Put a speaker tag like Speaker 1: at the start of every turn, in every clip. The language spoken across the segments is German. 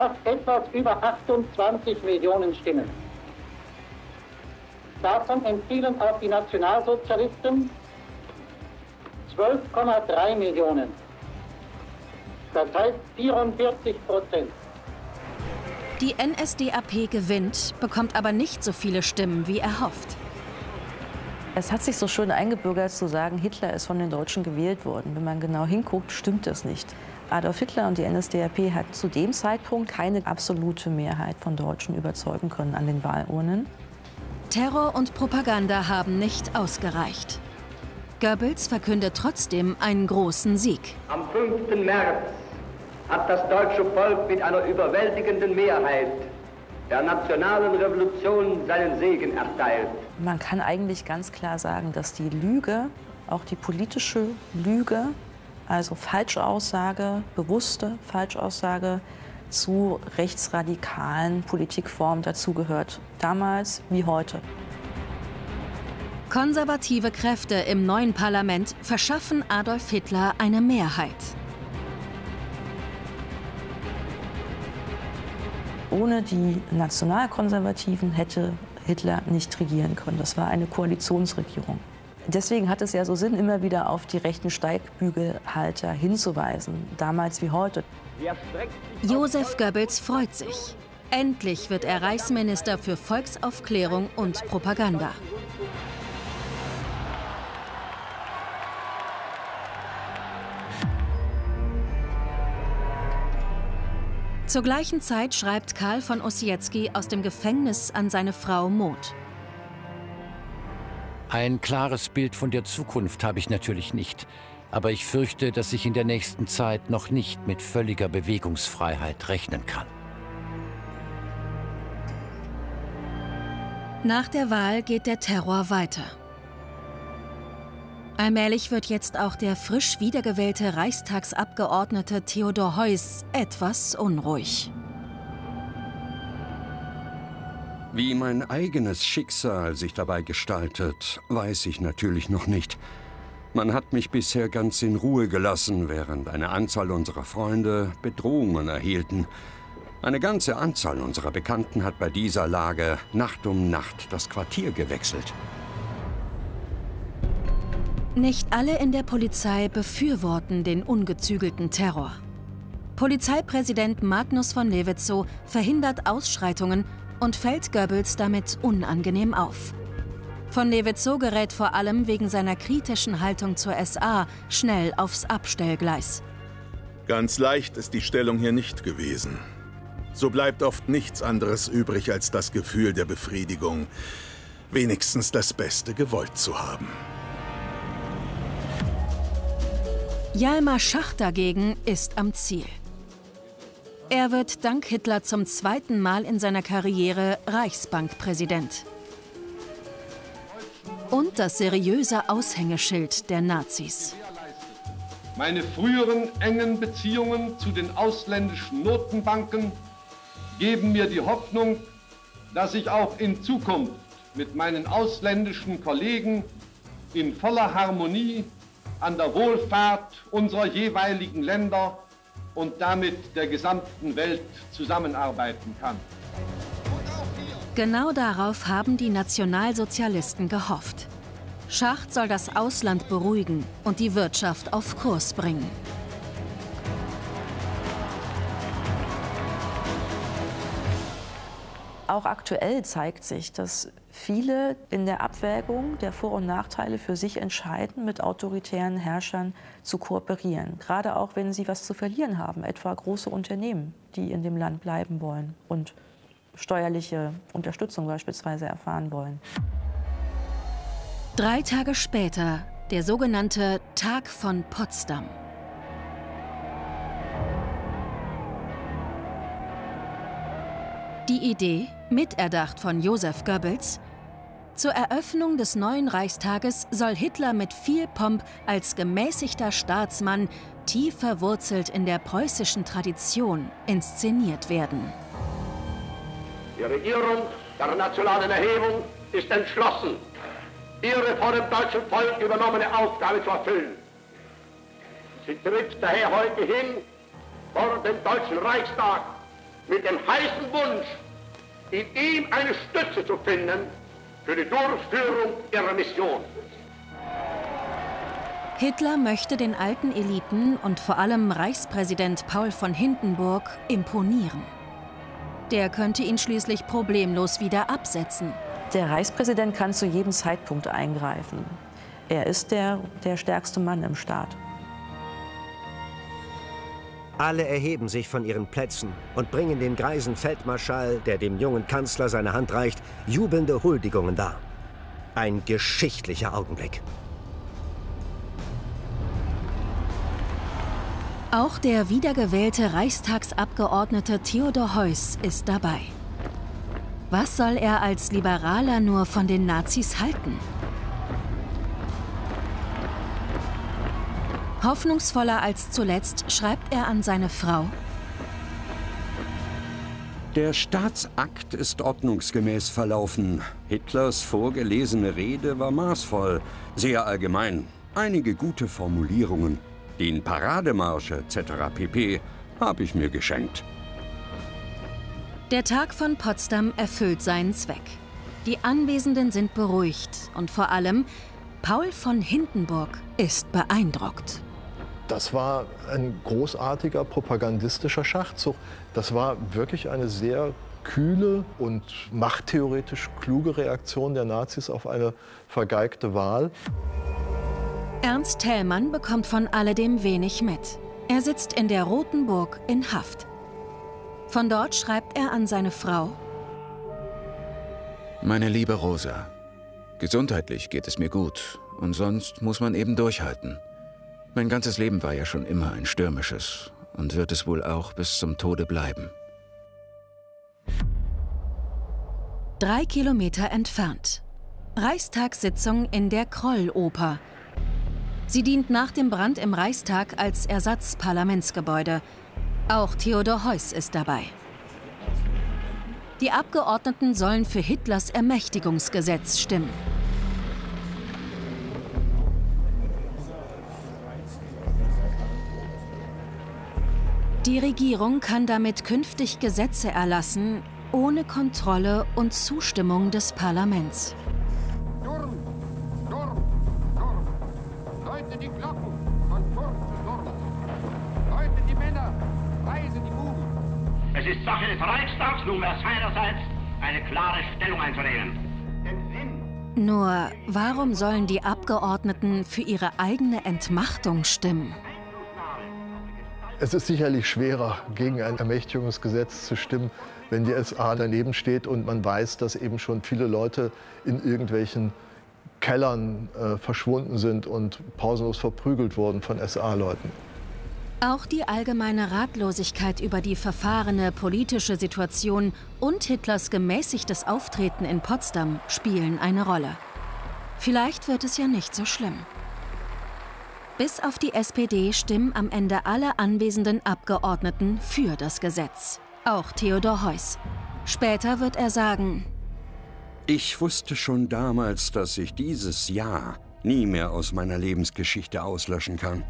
Speaker 1: Etwas über 28 Millionen Stimmen. Davon entfielen auf die Nationalsozialisten 12,3 Millionen. Das heißt 44%.
Speaker 2: Die NSDAP gewinnt, bekommt aber nicht so viele Stimmen, wie erhofft.
Speaker 3: Es hat sich so schön eingebürgert zu sagen, Hitler ist von den Deutschen gewählt worden. Wenn man genau hinguckt, stimmt das nicht. Adolf Hitler und die NSDAP hat zu dem Zeitpunkt keine absolute Mehrheit von Deutschen überzeugen können an den Wahlurnen.
Speaker 2: Terror und Propaganda haben nicht ausgereicht. Goebbels verkündet trotzdem einen großen Sieg.
Speaker 4: Am 5. März hat das deutsche Volk mit einer überwältigenden Mehrheit der nationalen Revolution seinen Segen erteilt.
Speaker 3: Man kann eigentlich ganz klar sagen, dass die Lüge, auch die politische Lüge, also Falschaussage, bewusste Falschaussage, zu rechtsradikalen Politikformen dazugehört. Damals wie heute.
Speaker 2: Konservative Kräfte im neuen Parlament verschaffen Adolf Hitler eine Mehrheit.
Speaker 3: Ohne die Nationalkonservativen hätte Hitler nicht regieren können. Das war eine Koalitionsregierung. Deswegen hat es ja so Sinn, immer wieder auf die rechten Steigbügelhalter hinzuweisen, damals wie heute.
Speaker 2: Joseph Goebbels freut sich. Endlich wird er Reichsminister für Volksaufklärung und Propaganda. Zur gleichen Zeit schreibt Karl von Ossietzky aus dem Gefängnis an seine Frau Maud.
Speaker 5: Ein klares Bild von der Zukunft habe ich natürlich nicht. Aber ich fürchte, dass ich in der nächsten Zeit noch nicht mit völliger Bewegungsfreiheit rechnen kann.
Speaker 2: Nach der Wahl geht der Terror weiter. Allmählich wird jetzt auch der frisch wiedergewählte Reichstagsabgeordnete Theodor Heuss etwas unruhig.
Speaker 6: Wie mein eigenes Schicksal sich dabei gestaltet, weiß ich natürlich noch nicht. Man hat mich bisher ganz in Ruhe gelassen, während eine Anzahl unserer Freunde Bedrohungen erhielten. Eine ganze Anzahl unserer Bekannten hat bei dieser Lage Nacht um Nacht das Quartier gewechselt.
Speaker 2: Nicht alle in der Polizei befürworten den ungezügelten Terror. Polizeipräsident Magnus von Levetzow verhindert Ausschreitungen und fällt Goebbels damit unangenehm auf. Von Levetzow gerät vor allem wegen seiner kritischen Haltung zur SA schnell aufs Abstellgleis.
Speaker 7: Ganz leicht ist die Stellung hier nicht gewesen. So bleibt oft nichts anderes übrig als das Gefühl der Befriedigung, wenigstens das Beste gewollt zu haben.
Speaker 2: Hjalmar Schacht dagegen ist am Ziel. Er wird dank Hitler zum zweiten Mal in seiner Karriere Reichsbankpräsident. Und das seriöse Aushängeschild der Nazis.
Speaker 8: Meine früheren engen Beziehungen zu den ausländischen Notenbanken geben mir die Hoffnung, dass ich auch in Zukunft mit meinen ausländischen Kollegen in voller Harmonie an der Wohlfahrt unserer jeweiligen Länder und damit der gesamten Welt zusammenarbeiten kann.
Speaker 2: Genau darauf haben die Nationalsozialisten gehofft. Schacht soll das Ausland beruhigen und die Wirtschaft auf Kurs bringen.
Speaker 3: Auch aktuell zeigt sich, dass viele in der Abwägung der Vor- und Nachteile für sich entscheiden, mit autoritären Herrschern zu kooperieren. Gerade auch, wenn sie was zu verlieren haben, etwa große Unternehmen, die in dem Land bleiben wollen und steuerliche Unterstützung beispielsweise erfahren wollen.
Speaker 2: 3 Tage später der sogenannte Tag von Potsdam. Die Idee, miterdacht von Joseph Goebbels: Zur Eröffnung des neuen Reichstages soll Hitler mit viel Pomp als gemäßigter Staatsmann, tief verwurzelt in der preußischen Tradition, inszeniert werden.
Speaker 4: Die Regierung der nationalen Erhebung ist entschlossen, ihre vor dem deutschen Volk übernommene Aufgabe zu erfüllen. Sie tritt daher heute hin vor den Deutschen Reichstag
Speaker 9: mit dem heißen Wunsch, in ihm eine Stütze zu finden für die Durchführung ihrer Mission.
Speaker 2: Hitler möchte den alten Eliten und vor allem Reichspräsident Paul von Hindenburg imponieren. Der könnte ihn schließlich problemlos wieder absetzen.
Speaker 3: Der Reichspräsident kann zu jedem Zeitpunkt eingreifen. Er ist der stärkste Mann im Staat.
Speaker 10: Alle erheben sich von ihren Plätzen und bringen dem greisen Feldmarschall, der dem jungen Kanzler seine Hand reicht, jubelnde Huldigungen dar. Ein geschichtlicher Augenblick.
Speaker 2: Auch der wiedergewählte Reichstagsabgeordnete Theodor Heuss ist dabei. Was soll er als Liberaler nur von den Nazis halten? Hoffnungsvoller als zuletzt schreibt er an seine Frau:
Speaker 6: Der Staatsakt ist ordnungsgemäß verlaufen. Hitlers vorgelesene Rede war maßvoll, sehr allgemein. Einige gute Formulierungen. Den Parademarsch etc. pp. Habe ich mir geschenkt.
Speaker 2: Der Tag von Potsdam erfüllt seinen Zweck. Die Anwesenden sind beruhigt und vor allem Paul von Hindenburg ist beeindruckt.
Speaker 11: Das war ein großartiger propagandistischer Schachzug. Das war wirklich eine sehr kühle und machttheoretisch kluge Reaktion der Nazis auf eine vergeigte Wahl.
Speaker 2: Ernst Thälmann bekommt von alledem wenig mit. Er sitzt in der Roten Burg in Haft. Von dort schreibt er an seine Frau:
Speaker 12: Meine liebe Rosa, gesundheitlich geht es mir gut und sonst muss man eben durchhalten. Mein ganzes Leben war ja schon immer ein stürmisches und wird es wohl auch bis zum Tode bleiben.
Speaker 2: 3 Kilometer entfernt. Reichstagssitzung in der Kroll-Oper. Sie dient nach dem Brand im Reichstag als Ersatzparlamentsgebäude. Auch Theodor Heuss ist dabei. Die Abgeordneten sollen für Hitlers Ermächtigungsgesetz stimmen. Die Regierung kann damit künftig Gesetze erlassen, ohne Kontrolle und Zustimmung des Parlaments.
Speaker 9: Die Glocken von Turm zu Turm. Läuten die Männer, reisen die Buben. Es ist Sache des Reichstags, nunmehr seinerseits eine klare Stellung einzunehmen.
Speaker 2: Nur, warum sollen die Abgeordneten für ihre eigene Entmachtung stimmen?
Speaker 11: Es ist sicherlich schwerer, gegen ein Ermächtigungsgesetz zu stimmen, wenn die SA daneben steht und man weiß, dass eben schon viele Leute in irgendwelchen Kellern verschwunden sind und pausenlos verprügelt wurden von SA-Leuten.
Speaker 2: Auch die allgemeine Ratlosigkeit über die verfahrene politische Situation und Hitlers gemäßigtes Auftreten in Potsdam spielen eine Rolle. Vielleicht wird es ja nicht so schlimm. Bis auf die SPD stimmen am Ende alle anwesenden Abgeordneten für das Gesetz. Auch Theodor Heuss. Später wird er sagen:
Speaker 6: Ich wusste schon damals, dass ich dieses Jahr nie mehr aus meiner Lebensgeschichte auslöschen kann.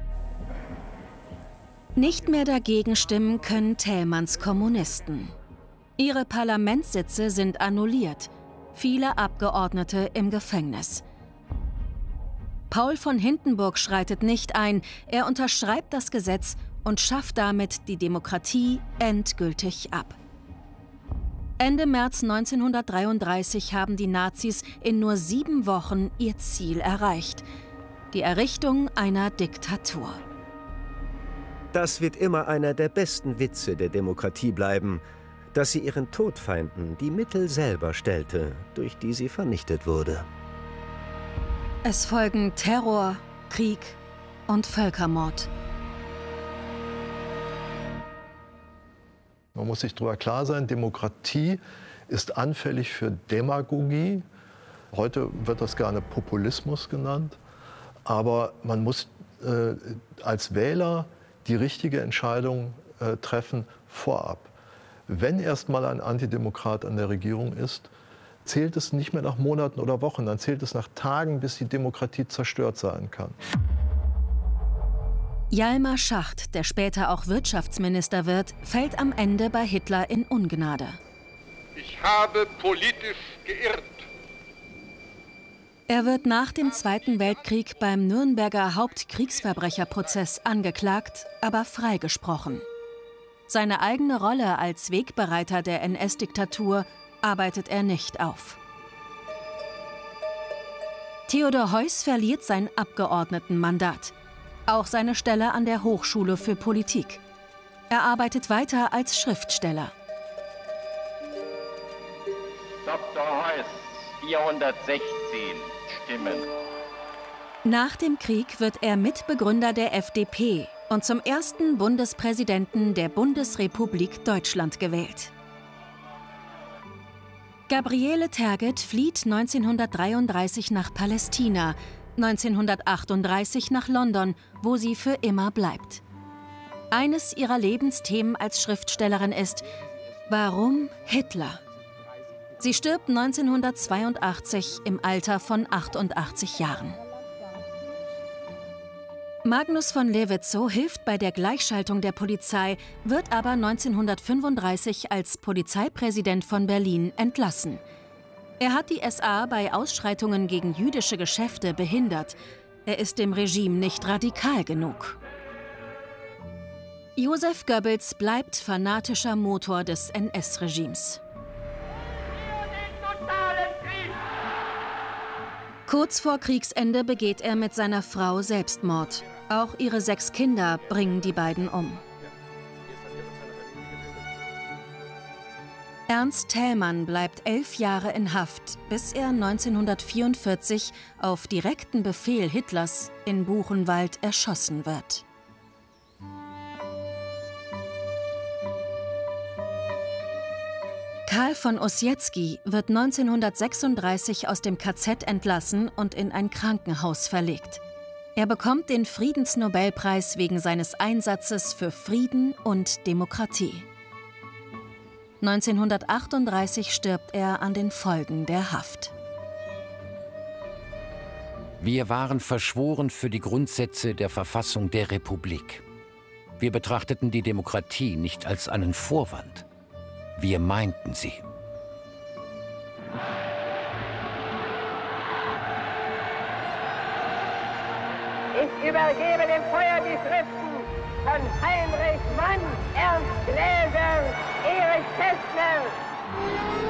Speaker 2: Nicht mehr dagegen stimmen können Thälmanns Kommunisten. Ihre Parlamentssitze sind annulliert, viele Abgeordnete im Gefängnis. Paul von Hindenburg schreitet nicht ein, er unterschreibt das Gesetz und schafft damit die Demokratie endgültig ab. Ende März 1933 haben die Nazis in nur 7 Wochen ihr Ziel erreicht: die Errichtung einer Diktatur.
Speaker 10: Das wird immer einer der besten Witze der Demokratie bleiben, dass sie ihren Todfeinden die Mittel selber stellte, durch die sie vernichtet wurde.
Speaker 2: Es folgen Terror, Krieg und Völkermord.
Speaker 11: Man muss sich darüber klar sein, Demokratie ist anfällig für Demagogie. Heute wird das gerne Populismus genannt. Aber man muss als Wähler die richtige Entscheidung treffen vorab. Wenn erst mal ein Antidemokrat an der Regierung ist, zählt es nicht mehr nach Monaten oder Wochen, dann zählt es nach Tagen, bis die Demokratie zerstört sein kann.
Speaker 2: Hjalmar Schacht, der später auch Wirtschaftsminister wird, fällt am Ende bei Hitler in Ungnade.
Speaker 8: Ich habe politisch geirrt.
Speaker 2: Er wird nach dem Zweiten Weltkrieg beim Nürnberger Hauptkriegsverbrecherprozess angeklagt, aber freigesprochen. Seine eigene Rolle als Wegbereiter der NS-Diktatur arbeitet er nicht auf. Theodor Heuss verliert sein Abgeordnetenmandat, auch seine Stelle an der Hochschule für Politik. Er arbeitet weiter als Schriftsteller.
Speaker 13: Dr. Heuss, 416 Stimmen.
Speaker 2: Nach dem Krieg wird er Mitbegründer der FDP und zum ersten Bundespräsidenten der Bundesrepublik Deutschland gewählt. Gabriele Tergit flieht 1933 nach Palästina, 1938 nach London, wo sie für immer bleibt. Eines ihrer Lebensthemen als Schriftstellerin ist: Warum Hitler? Sie stirbt 1982 im Alter von 88 Jahren. Magnus von Levetzow hilft bei der Gleichschaltung der Polizei, wird aber 1935 als Polizeipräsident von Berlin entlassen. Er hat die SA bei Ausschreitungen gegen jüdische Geschäfte behindert. Er ist dem Regime nicht radikal genug. Joseph Goebbels bleibt fanatischer Motor des NS-Regimes. Kurz vor Kriegsende begeht er mit seiner Frau Selbstmord. Auch ihre 6 Kinder bringen die beiden um. Ernst Thälmann bleibt 11 Jahre in Haft, bis er 1944 auf direkten Befehl Hitlers in Buchenwald erschossen wird. Karl von Ossietzky wird 1936 aus dem KZ entlassen und in ein Krankenhaus verlegt. Er bekommt den Friedensnobelpreis wegen seines Einsatzes für Frieden und Demokratie. 1938 stirbt er an den Folgen der Haft.
Speaker 5: Wir waren verschworen für die Grundsätze der Verfassung der Republik. Wir betrachteten die Demokratie nicht als einen Vorwand. Wir meinten sie.
Speaker 14: Ich übergebe dem Feuer die Schriften von Heinrich Mann, Ernst Gläser, Erich Kästner.